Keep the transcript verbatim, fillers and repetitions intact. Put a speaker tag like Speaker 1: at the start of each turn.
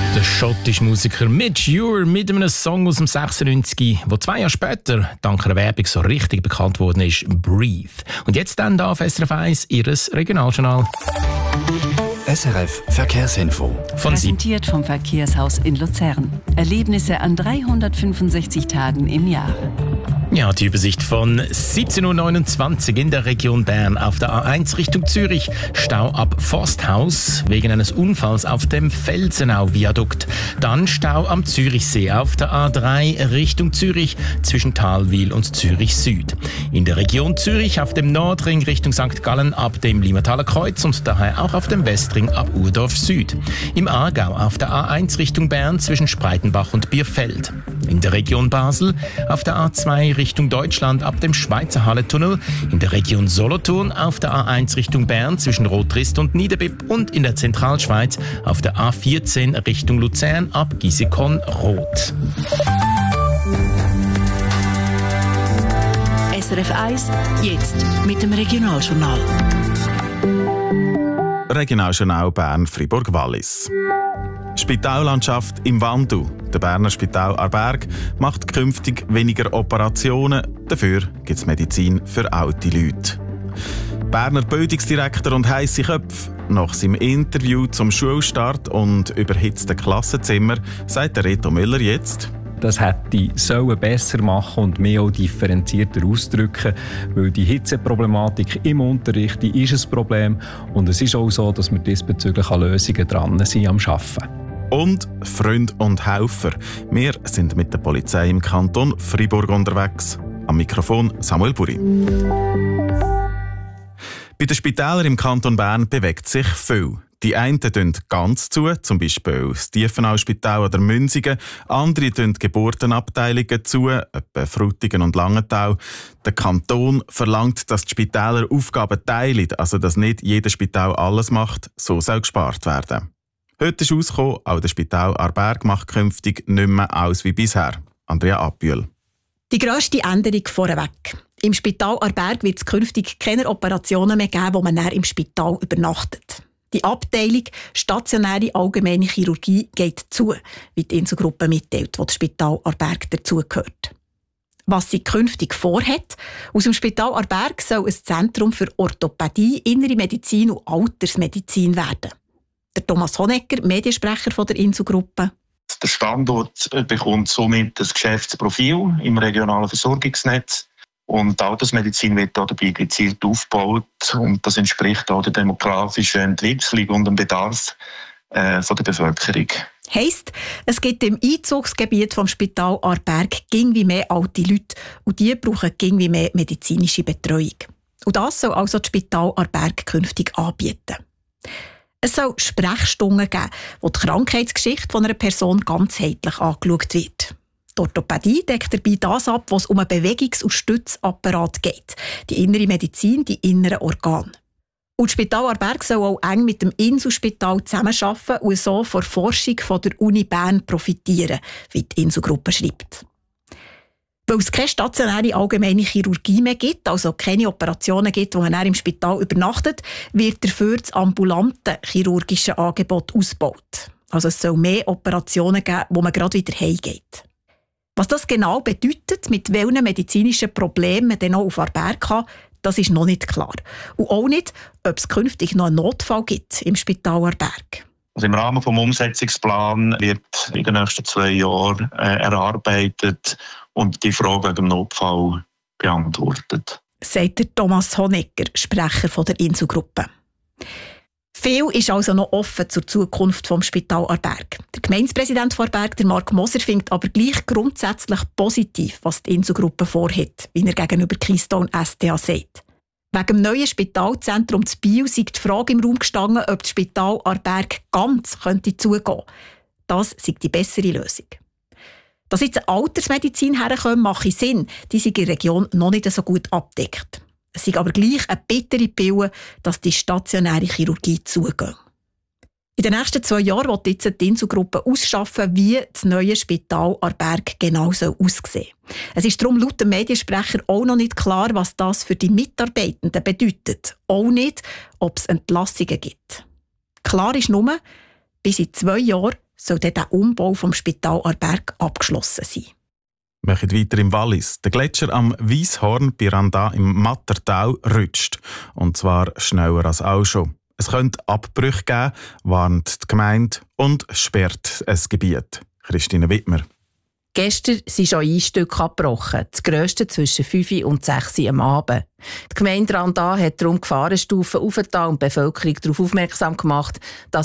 Speaker 1: Der schottische Musiker Midge Ure mit einem Song aus dem sechsundneunzig, der zwei Jahre später dank einer Werbung so richtig bekannt worden ist, «Breathe». Und jetzt dann da auf S R F eins, Ihres Regionaljournal.
Speaker 2: S R F Verkehrsinfo.
Speaker 3: Von Präsentiert vom Verkehrshaus in Luzern. Erlebnisse an dreihundertfünfundsechzig Tagen im Jahr.
Speaker 1: Ja, die Übersicht von siebzehn Uhr neunundzwanzig in der Region Bern auf der A eins Richtung Zürich. Stau ab Forsthaus wegen eines Unfalls auf dem Felsenau-Viadukt. Dann Stau am Zürichsee auf der A drei Richtung Zürich zwischen Thalwil und Zürich Süd. In der Region Zürich auf dem Nordring Richtung Sankt Gallen ab dem Limataler Kreuz und daher auch auf dem Westring ab Urdorf Süd. Im Aargau auf der A eins Richtung Bern zwischen Spreitenbach und Bierfeld. In der Region Basel auf der A zwei Richtung Deutschland ab dem Schweizer Halletunnel, in der Region Solothurn auf der A eins Richtung Bern zwischen Rotrist und Niederbipp und in der Zentralschweiz auf der A vierzehn Richtung Luzern ab Gisikon-Roth.
Speaker 3: S R F eins, jetzt mit dem Regionaljournal.
Speaker 4: Regionaljournal Bern-Fribourg-Wallis. Spitallandschaft im Wandel. Der Berner Spital Aarberg macht künftig weniger Operationen, dafür gibt es Medizin für alte Leute. Berner Bildungsdirektor und heisse Köpfe. Nach seinem Interview zum Schulstart und überhitzten Klassenzimmer sagt Reto Müller jetzt:
Speaker 5: Das hätte sollen besser machen und mehr auch differenzierter ausdrücken, weil die Hitzeproblematik im Unterricht, die ist ein Problem und es ist auch so, dass wir diesbezüglich an Lösungen dran sind am Arbeiten.
Speaker 4: Und Freund und Helfer. Wir sind mit der Polizei im Kanton Fribourg unterwegs. Am Mikrofon Samuel Buri. Bei den Spitälern im Kanton Bern bewegt sich viel. Die einen tun ganz zu, zum Beispiel das Tiefenau-Spital oder Münsingen. Andere tun Geburtenabteilungen zu, etwa Frutigen und Langenthal. Der Kanton verlangt, dass die Spitäler Aufgaben teilen, also dass nicht jedes Spital alles macht. So soll gespart werden. Heute ist herausgekommen, auch das Spital Aarberg macht künftig nicht mehr aus wie bisher. Andrea Abbühl.
Speaker 6: Die grösste Änderung vorweg. Im Spital Aarberg wird es künftig keine Operationen mehr geben, wo man dann im Spital übernachtet. Die Abteilung stationäre allgemeine Chirurgie geht zu, wie die Inselgruppe mitteilt, wo das Spital Aarberg dazugehört. Was sie künftig vorhat: Aus dem Spital Aarberg soll ein Zentrum für Orthopädie, Innere Medizin und Altersmedizin werden. Der Thomas Honecker, Mediensprecher von der Inselgruppe.
Speaker 7: Der Standort bekommt somit das Geschäftsprofil im regionalen Versorgungsnetz. Und die Altersmedizin wird auch dabei gezielt aufgebaut. Und das entspricht auch der demografischen Entwicklung und dem Bedarf äh, von der Bevölkerung.
Speaker 6: Heisst, es gibt im Einzugsgebiet vom Spital Aarberg irgendwie mehr alte Leute und die brauchen irgendwie mehr medizinische Betreuung. Und das soll also das Spital Aarberg künftig anbieten. Es soll Sprechstunden geben, wo die Krankheitsgeschichte von einer Person ganzheitlich angeschaut wird. Die Orthopädie deckt dabei das ab, was um einen Bewegungs- und Stützapparat geht. Die innere Medizin, die inneren Organe. Und das Spital Aarberg soll auch eng mit dem Inselspital zusammenarbeiten und so von der Forschung von der Uni Bern profitieren, wie die Inselgruppe schreibt. Weil es keine stationäre allgemeine Chirurgie mehr gibt, also keine Operationen gibt, wo man dann im Spital übernachtet, wird dafür das ambulante chirurgische Angebot ausgebaut. Also es soll mehr Operationen geben, wo man gerade wieder heimgeht. Was das genau bedeutet, mit welchen medizinischen Problemen man dann auch auf Aarberg hat, das ist noch nicht klar. Und auch nicht, ob es künftig noch einen Notfall gibt im Spital Aarberg.
Speaker 7: Also im Rahmen des Umsetzungsplans wird in den nächsten zwei Jahren äh, erarbeitet und die Frage wegen dem Notfall beantwortet.
Speaker 6: Sagt der Thomas Honecker, Sprecher von der Inselgruppe. Viel ist also noch offen zur Zukunft vom Spital Aarberg. Der Gemeindepräsident von Aarberg, der Mark Moser, findet aber gleich grundsätzlich positiv, was die Inselgruppe vorhat, wie er gegenüber Keystone S D A sagt. Wegen dem neuen Spitalzentrum zu Biel sei die Frage im Raum gestanden, ob das Spital Aarberg ganz könnte zugehen. Das sei die bessere Lösung. Dass jetzt eine Altersmedizin herkommt, mache Sinn. Die sind in der Region noch nicht so gut abdeckt. Es ist aber gleich eine bittere Pille, dass die stationäre Chirurgie zugeht. In den nächsten zwei Jahren wird jetzt die Inselgruppe ausschaffen, wie das neue Spital Aarberg genau aussehen soll. Es ist darum laut dem Mediensprecher auch noch nicht klar, was das für die Mitarbeitenden bedeutet. Auch nicht, ob es Entlassungen gibt. Klar ist nur, bis in zwei Jahren soll dann der Umbau vom Spital Aarberg abgeschlossen sein.
Speaker 4: Wir machen weiter im Wallis. Der Gletscher am Weisshorn bei Randa im Mattertal rutscht. Und zwar schneller als auch schon. Es könnte Abbrüche geben, warnt die Gemeinde und sperrt ein Gebiet. Christine Wittmer.
Speaker 8: Gestern sind schon Einstücke abgebrochen, das grösste zwischen fünf und sechs Uhr am Abend. Die Gemeinde Randa hat darum Gefahrenstufen aufgetan und die Bevölkerung darauf aufmerksam gemacht, dass